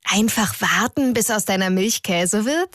Einfach warten, bis aus deiner Milch Käse wird?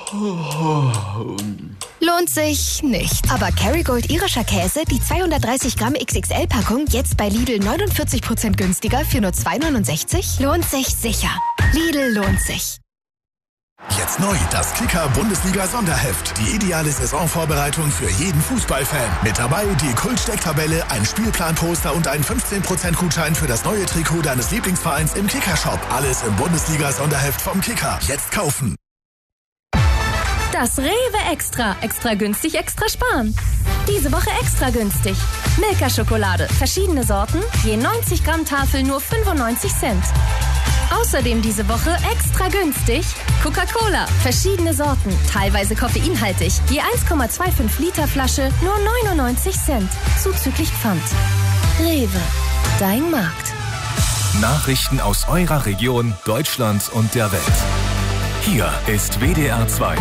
Lohnt sich nicht. Aber Kerrygold irischer Käse, die 230 Gramm XXL-Packung, jetzt bei Lidl 49% günstiger für nur 2,69? Lohnt sich sicher. Lidl lohnt sich. Jetzt neu, das Kicker-Bundesliga-Sonderheft. Die ideale Saisonvorbereitung für jeden Fußballfan. Mit dabei die Kult-Stecktabelle, ein Spielplanposter und ein 15%-Gutschein für das neue Trikot deines Lieblingsvereins im Kicker-Shop. Alles im Bundesliga-Sonderheft vom Kicker. Jetzt kaufen. Das Rewe Extra. Extra günstig, extra sparen. Diese Woche extra günstig. Milka-Schokolade. Verschiedene Sorten. Je 90 Gramm Tafel nur 95 Cent. Außerdem diese Woche extra günstig Coca-Cola. Verschiedene Sorten. Teilweise koffeinhaltig. Je 1,25 Liter Flasche nur 99 Cent. Zuzüglich Pfand. Rewe. Dein Markt. Nachrichten aus eurer Region, Deutschland und der Welt. Hier ist WDR 2.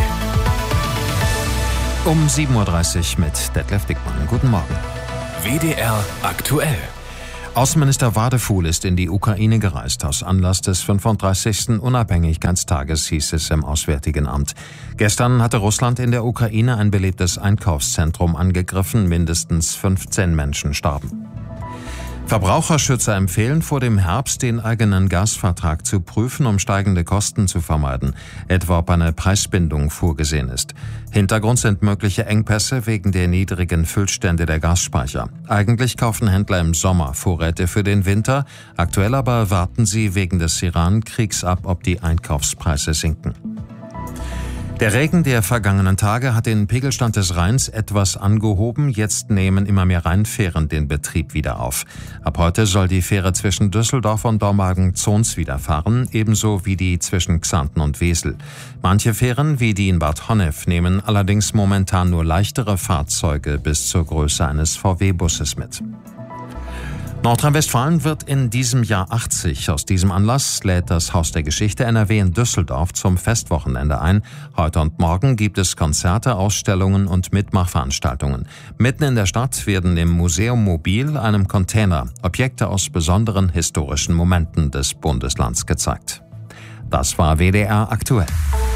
Um 7.30 Uhr mit Detlef Dickmann. Guten Morgen. WDR aktuell. Außenminister Wadefuhl ist in die Ukraine gereist. Aus Anlass des 35. Unabhängigkeitstages, hieß es im Auswärtigen Amt. Gestern hatte Russland in der Ukraine ein belebtes Einkaufszentrum angegriffen. Mindestens 15 Menschen starben. Verbraucherschützer empfehlen, vor dem Herbst den eigenen Gasvertrag zu prüfen, um steigende Kosten zu vermeiden, etwa ob eine Preisbindung vorgesehen ist. Hintergrund sind mögliche Engpässe wegen der niedrigen Füllstände der Gasspeicher. Eigentlich kaufen Händler im Sommer Vorräte für den Winter, aktuell aber warten sie wegen des Iran-Kriegs ab, ob die Einkaufspreise sinken. Der Regen der vergangenen Tage hat den Pegelstand des Rheins etwas angehoben. Jetzt nehmen immer mehr Rheinfähren den Betrieb wieder auf. Ab heute soll die Fähre zwischen Düsseldorf und Dormagen-Zons wieder fahren, ebenso wie die zwischen Xanten und Wesel. Manche Fähren, wie die in Bad Honnef, nehmen allerdings momentan nur leichtere Fahrzeuge bis zur Größe eines VW-Busses mit. Nordrhein-Westfalen wird in diesem Jahr 80. Aus diesem Anlass lädt das Haus der Geschichte NRW in Düsseldorf zum Festwochenende ein. Heute und morgen gibt es Konzerte, Ausstellungen und Mitmachveranstaltungen. Mitten in der Stadt werden im Museum Mobil, einem Container, Objekte aus besonderen historischen Momenten des Bundeslands gezeigt. Das war WDR aktuell.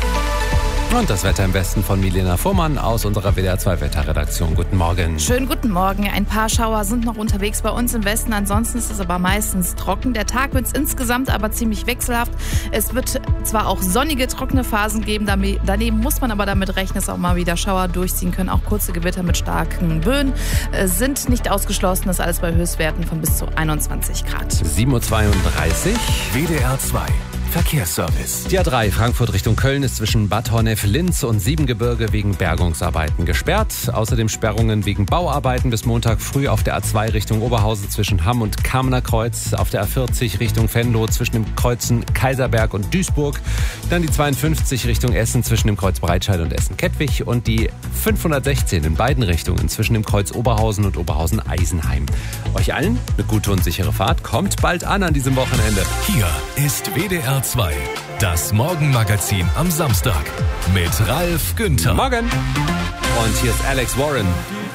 Und das Wetter im Westen von Milena Fuhrmann aus unserer WDR 2 Wetterredaktion. Guten Morgen. Schönen guten Morgen. Ein paar Schauer sind noch unterwegs bei uns im Westen. Ansonsten ist es aber meistens trocken. Der Tag wird insgesamt aber ziemlich wechselhaft. Es wird zwar auch sonnige, trockene Phasen geben. Daneben muss man aber damit rechnen, dass auch mal wieder Schauer durchziehen können. Auch kurze Gewitter mit starken Böen sind nicht ausgeschlossen. Das alles bei Höchstwerten von bis zu 21 Grad. 7.32 Uhr. WDR 2. Verkehrsservice. Die A3 Frankfurt Richtung Köln ist zwischen Bad Honnef, Linz und Siebengebirge wegen Bergungsarbeiten gesperrt. Außerdem Sperrungen wegen Bauarbeiten bis Montag früh auf der A2 Richtung Oberhausen zwischen Hamm und Kamener Kreuz. Auf der A40 Richtung Venlo zwischen dem Kreuzen Kaiserberg und Duisburg. Dann die 52 Richtung Essen zwischen dem Kreuz Breitscheid und Essen-Kettwig. Und die 516 in beiden Richtungen zwischen dem Kreuz Oberhausen und Oberhausen-Eisenheim. Euch allen eine gute und sichere Fahrt. Kommt bald an diesem Wochenende. Hier ist WDR 2. Das Morgenmagazin am Samstag mit Ralf Günther. Morgen. Und hier ist Alex Warren.